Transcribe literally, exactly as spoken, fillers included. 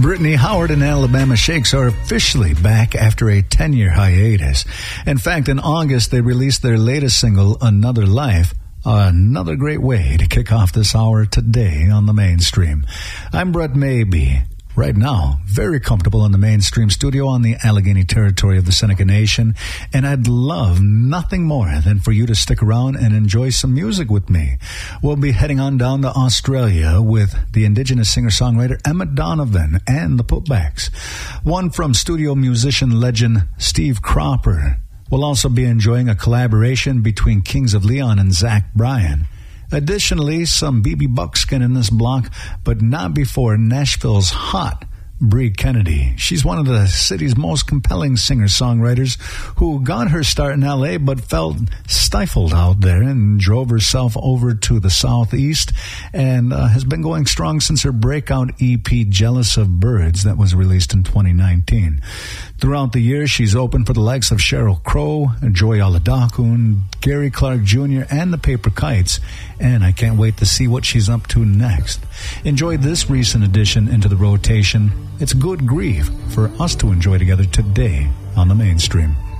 Brittany Howard and Alabama Shakes are officially back after a ten-year hiatus. In fact, in August, they released their latest single, Another Life. Another great way to kick off this hour today on the Mainstream. I'm Brett Maybe. Right now, very comfortable in the Mainstream studio on the Allegheny territory of the Seneca Nation, and I'd love nothing more than for you to stick around and enjoy some music with me. We'll be heading on down to Australia with the Indigenous singer-songwriter Emma Donovan and the Putbacks. One from studio musician legend Steve Cropper. We'll also be enjoying a collaboration between Kings of Leon and Zach Bryan. Additionally, some B B Buckskin in this block, but not before Nashville's hot Bree Kennedy. She's one of the city's most compelling singer-songwriters who got her start in L A but felt stifled out there and drove herself over to the southeast and uh, has been going strong since her breakout E P Jealous of Birds that was released in twenty nineteen. Throughout the year, she's opened for the likes of Sheryl Crow, Joy Aladakun, Gary Clark Junior, and the Paper Kites, and I can't wait to see what she's up to next. Enjoy this recent addition into the rotation. It's Good Grief for us to enjoy together today on the Mainstream.